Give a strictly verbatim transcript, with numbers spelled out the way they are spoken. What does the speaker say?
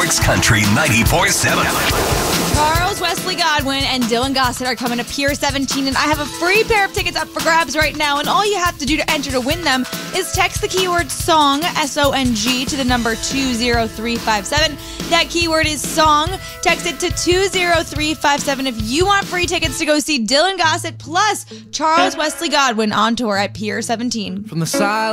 Sports Country ninety-four point seven. Charles Wesley Godwin and Dylan Gossett are coming to Pier seventeen, and I have a free pair of tickets up for grabs right now, and all you have to do to enter to win them is text the keyword SONG, S O N G, to the number two zero three five seven. That keyword is SONG. Text it to two zero three five seven if you want free tickets to go see Dylan Gossett plus Charles Wesley Godwin on tour at Pier seventeen. From the side